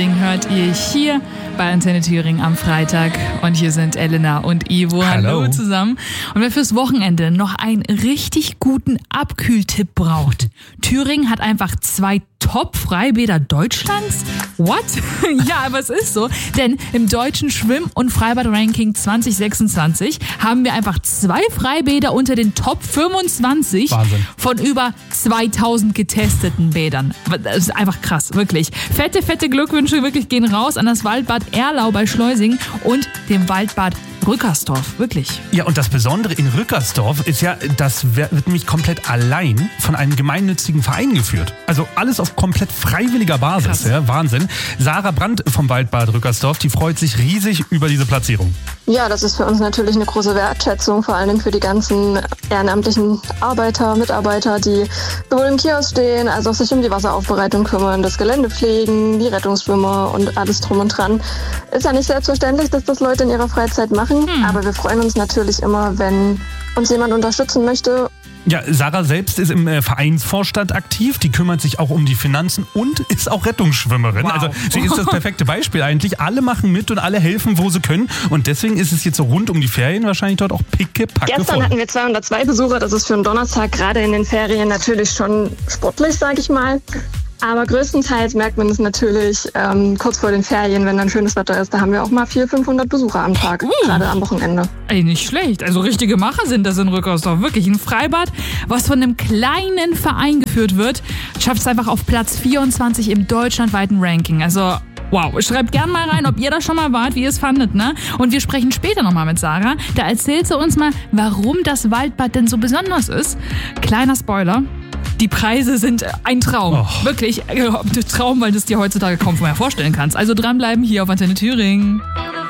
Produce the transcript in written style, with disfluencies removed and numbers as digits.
Hört ihr hier bei Antenne Thüringen am Freitag. Und hier sind Elena und Ivo. Hallo zusammen. Und wer fürs Wochenende noch einen richtig guten Abkühltipp braucht. Thüringen hat einfach 2 Top-Freibäder Deutschlands? What? Ja, aber es ist so. Denn im deutschen Schwimm- und Freibad-Ranking 2026 haben wir einfach 2 Freibäder unter den Top 25 Wahnsinn. von über 2000 getesteten Bädern. Das ist einfach krass, wirklich. Fette Glückwünsche wirklich gehen raus an das Waldbad Erlau bei Schleusing und dem Waldbad Rückersdorf, wirklich. Ja, und das Besondere in Rückersdorf ist ja, das wird nämlich komplett allein von einem gemeinnützigen Verein geführt. Also alles auf komplett freiwilliger Basis. Ja, Wahnsinn. Sarah Brandt vom Waldbad Rückersdorf, die freut sich riesig über diese Platzierung. Ja, das ist für uns natürlich eine große Wertschätzung, vor allem für die ganzen ehrenamtlichen Mitarbeiter, die sowohl im Kiosk stehen, als auch sich um die Wasseraufbereitung kümmern, das Gelände pflegen, die Rettungsschwimmer und alles drum und dran. Ist ja nicht selbstverständlich, dass das Leute in ihrer Freizeit machen, aber wir freuen uns natürlich immer, wenn uns jemand unterstützen möchte. Ja, Sarah selbst ist im Vereinsvorstand aktiv, die kümmert sich auch um die Finanzen und ist auch Rettungsschwimmerin. Wow. Also sie ist das perfekte Beispiel eigentlich. Alle machen mit und alle helfen, wo sie können. Und deswegen ist es jetzt so rund um die Ferien wahrscheinlich dort auch pickepacke voll. Gestern hatten wir 202 Besucher, das ist für einen Donnerstag gerade in den Ferien natürlich schon sportlich, sage ich mal. Aber größtenteils merkt man es natürlich kurz vor den Ferien, wenn dann schönes Wetter ist. Da haben wir auch mal 400-500 Besucher am Tag, gerade am Wochenende. Ey, nicht schlecht. Also richtige Macher sind das in Rückersdorf. Wirklich ein Freibad, was von einem kleinen Verein geführt wird, schafft es einfach auf Platz 24 im deutschlandweiten Ranking. Also wow, schreibt gern mal rein, ob ihr da schon mal wart, wie ihr es fandet, ne? Und wir sprechen später nochmal mit Sarah. Da erzählt sie uns mal, warum das Waldbad denn so besonders ist. Kleiner Spoiler. Die Preise sind ein Traum. Wirklich, Traum, weil du es dir heutzutage kaum vorher vorstellen kannst. Also dranbleiben hier auf Antenne Thüringen.